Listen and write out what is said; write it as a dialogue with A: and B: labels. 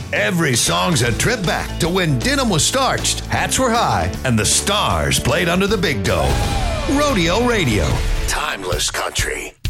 A: Every song's a trip back to when denim was starched, hats were high, and the stars played under the big dome. Rodeo Radio. Timeless country.